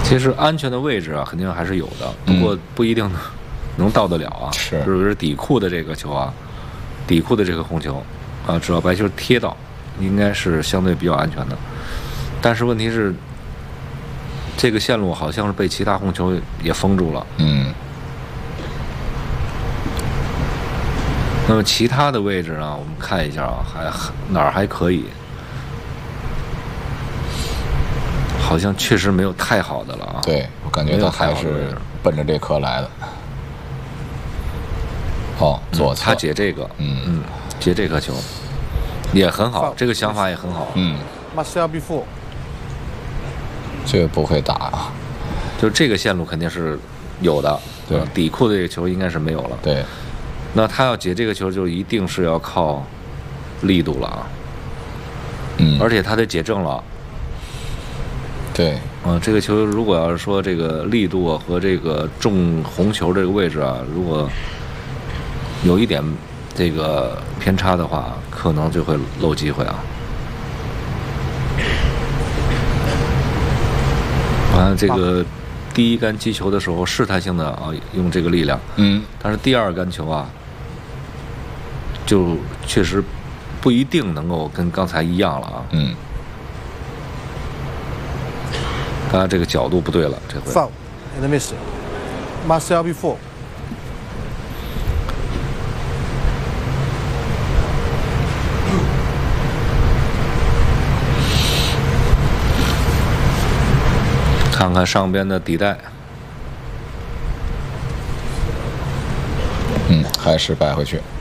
其实安全的位置啊，肯定还是有的，不过不一定能到得了啊。 是， 就是底库的这个球啊，底库的这个红球啊，只要白球贴到，应该是相对比较安全的。但是问题是，这个线路好像是被其他红球也封住了。那么其他的位置呢，我们看一下啊，哪儿还可以？好像确实没有太好的了啊。 对，我感觉他还是奔着这颗来的。哦，左侧他解这个，解这颗球也很好，这个想法也很好。 Marcel Before， 这个不会打啊。 就这个线路肯定是有的， 对， 底库的这个球应该是没有了。 对， 那他要解这个球，就一定是要靠力度了啊。而且他得解正了。 对， 这个球如果要是说这个力度啊和这个中红球这个位置啊，如果有一点这个偏差的话，可能就会漏机会啊。完了，这个第一杆击球的时候试探性的啊用这个力量，但是第二杆球啊，就确实不一定能够跟刚才一样了啊。当然这个角度不对了，这回。 Foul and miss. Marcel Before. 看看上边的底带。 还是摆回去。